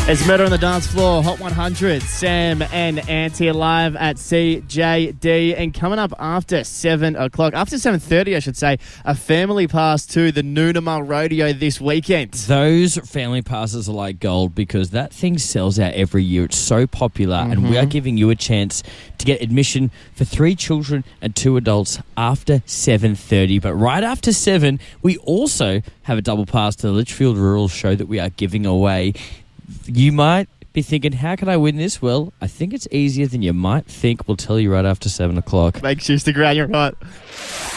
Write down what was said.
It's Murder on the Dance Floor, Hot 100. Sam and Auntie live at CJD. And coming up after 7 o'clock, after 7:30, I should say, a family pass to the Noonamah Rodeo this weekend. Those family passes are like gold because that thing sells out every year. It's so popular, and we are giving you a chance to get admission for 3 children and 2 adults after 7:30. But right after 7, we also have a double pass to the Litchfield Rural Show that we are giving away. You might be thinking, how can I win this? Well, I think it's easier than you might think. We'll tell you right after 7 o'clock. Make sure you stick around, you're right.